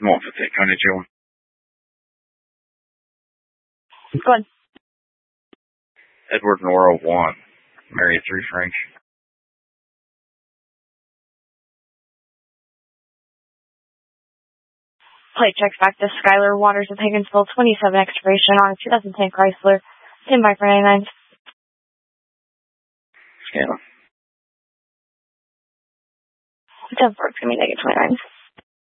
もう、こんにちは。 Go ahead. Edward Nora 1, Mary 3 Frank. Plate checks back to Skylar Waters of Higginsville, 27 expiration on a 2010 Chrysler. Stand by for 99. Scanner. 10 for it's going to be negative 29.